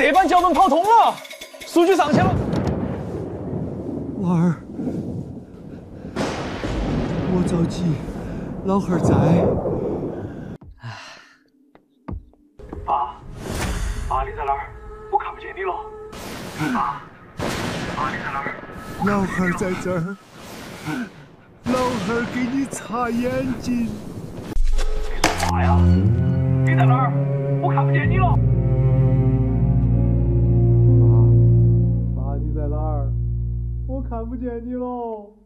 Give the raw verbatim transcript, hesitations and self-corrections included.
这班脚本跑通了，数据上去了。 娃儿，莫着急，老汉儿在。 爸，爸你在哪儿？我看不见你了。爸，爸你在哪儿？ 老汉儿在这儿，老汉儿给你擦眼睛。 你说啥呀？你在哪儿？我看不见你了。 爸，爸你在哪儿？我看不见你喽。